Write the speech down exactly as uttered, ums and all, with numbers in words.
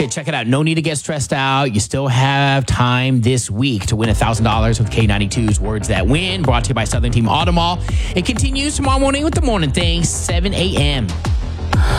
Okay, check it out. No need to get stressed out. You still have time this week to win one thousand dollars with K ninety-two's Words That Win, brought to you by Southern Team Automall. It continues tomorrow morning with the Morning Thing, seven a.m.